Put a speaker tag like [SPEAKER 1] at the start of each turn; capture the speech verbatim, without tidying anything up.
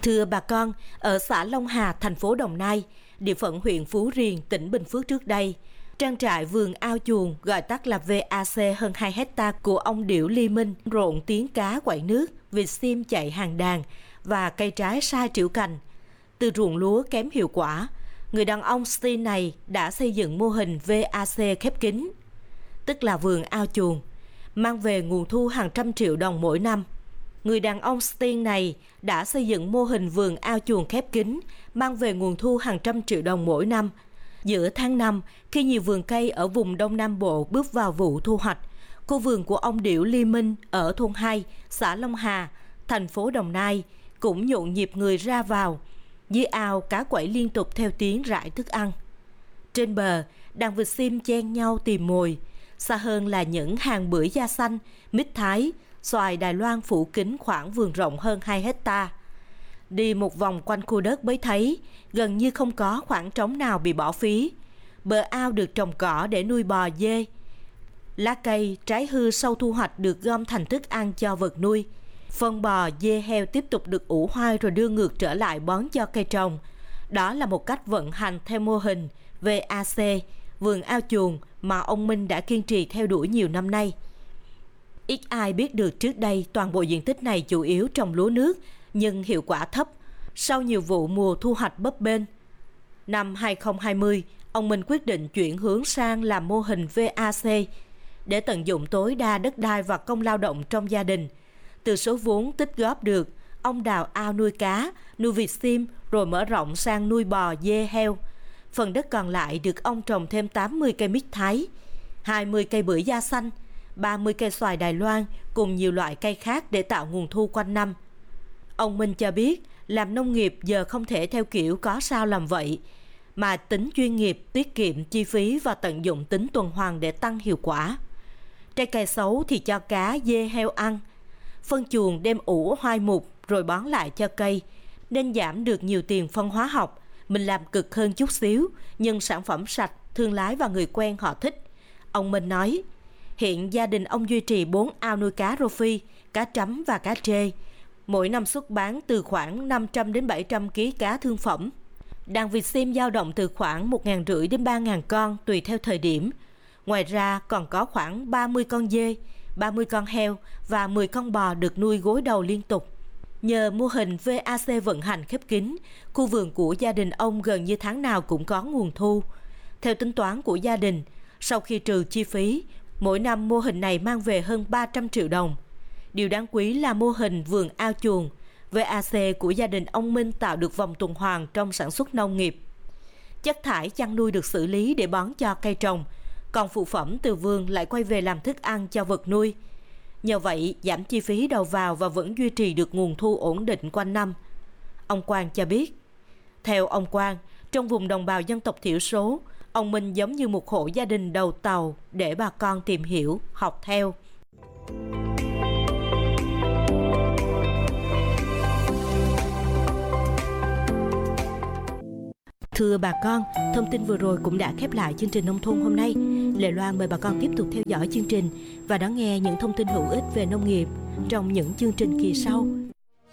[SPEAKER 1] Thưa bà con, ở xã Long Hà, thành phố Đồng Nai, địa phận huyện Phú Riềng, tỉnh Bình Phước trước đây, trang trại vườn ao chuồng gọi tắt là vê a xê hơn hai hecta của ông Điểu Ly Minh rộn tiếng cá quậy nước, vịt xiêm chạy hàng đàn và cây trái sai triệu cành. Từ ruộng lúa kém hiệu quả, người đàn ông Steve này đã xây dựng mô hình vê a xê khép kín, tức là vườn ao chuồng, mang về nguồn thu hàng trăm triệu đồng mỗi năm. Người đàn ông Steve này đã xây dựng mô hình vườn ao chuồng khép kín, mang về nguồn thu hàng trăm triệu đồng mỗi năm. Giữa tháng năm, khi nhiều vườn cây ở vùng Đông Nam Bộ bước vào vụ thu hoạch, khu vườn của ông Điểu Ly Minh ở thôn hai, xã Long Hà, thành phố Đồng Nai cũng nhộn nhịp người ra vào. Dưới ao, cá quẩy liên tục theo tiếng rải thức ăn. Trên bờ, đàn vịt xiêm chen nhau tìm mồi. Xa hơn là những hàng bưởi da xanh, mít Thái, xoài Đài Loan phủ kín khoảng vườn rộng hơn hai hecta. Đi một vòng quanh khu đất mới thấy, gần như không có khoảng trống nào bị bỏ phí. Bờ ao được trồng cỏ để nuôi bò dê. Lá cây, trái hư sau thu hoạch được gom thành thức ăn cho vật nuôi. Phân bò, dê, heo tiếp tục được ủ hoai rồi đưa ngược trở lại bón cho cây trồng. Đó là một cách vận hành theo mô hình vê a xê, vườn ao chuồng mà ông Minh đã kiên trì theo đuổi nhiều năm nay. Ít ai biết được trước đây toàn bộ diện tích này chủ yếu trồng lúa nước, nhưng hiệu quả thấp sau nhiều vụ mùa thu hoạch bấp bênh. Năm hai không hai không, ông Minh quyết định chuyển hướng sang làm mô hình vê a xê để tận dụng tối đa đất đai và công lao động trong gia đình. Từ số vốn tích góp được, ông đào ao nuôi cá, nuôi vịt xiêm rồi mở rộng sang nuôi bò, dê, heo. Phần đất còn lại được ông trồng thêm tám mươi cây mít Thái, hai mươi cây bưởi da xanh, ba mươi cây xoài Đài Loan cùng nhiều loại cây khác để tạo nguồn thu quanh năm. Ông Minh cho biết làm nông nghiệp giờ không thể theo kiểu có sao làm vậy, mà tính chuyên nghiệp, tiết kiệm chi phí và tận dụng tính tuần hoàn để tăng hiệu quả. Trái cây xấu thì cho cá, dê, heo ăn. Phân chuồng đem ủ hoai mục rồi bón lại cho cây, nên giảm được nhiều tiền phân hóa học. Mình làm cực hơn chút xíu, nhưng sản phẩm sạch, thương lái và người quen họ thích. Ông Minh nói, hiện gia đình ông duy trì bốn ao nuôi cá rô phi, cá trắm và cá trê. Mỗi năm xuất bán từ khoảng năm trăm đến bảy trăm ki lô gam cá thương phẩm. Đàn vịt xiêm dao động từ khoảng một nghìn năm trăm đến ba nghìn con tùy theo thời điểm. Ngoài ra còn có khoảng ba mươi con dê, ba mươi con heo và mười con bò được nuôi gối đầu liên tục. Nhờ mô hình vê a xê vận hành khép kín, khu vườn của gia đình ông gần như tháng nào cũng có nguồn thu. Theo tính toán của gia đình, sau khi trừ chi phí, mỗi năm mô hình này mang về hơn ba trăm triệu đồng. Điều đáng quý là mô hình vườn ao chuồng vê a xê của gia đình ông Minh tạo được vòng tuần hoàn trong sản xuất nông nghiệp. Chất thải chăn nuôi được xử lý để bón cho cây trồng, còn phụ phẩm từ vườn lại quay về làm thức ăn cho vật nuôi. Nhờ vậy giảm chi phí đầu vào và vẫn duy trì được nguồn thu ổn định quanh năm. Ông Quang cho biết, theo ông Quang, trong vùng đồng bào dân tộc thiểu số, ông Minh giống như một hộ gia đình đầu tàu để bà con tìm hiểu, học theo. Thưa bà con, thông tin vừa rồi cũng đã khép lại chương trình Nông thôn hôm nay. Lệ Loan mời bà con tiếp tục theo dõi chương trình và đón nghe những thông tin hữu ích về nông nghiệp trong những chương trình kỳ sau.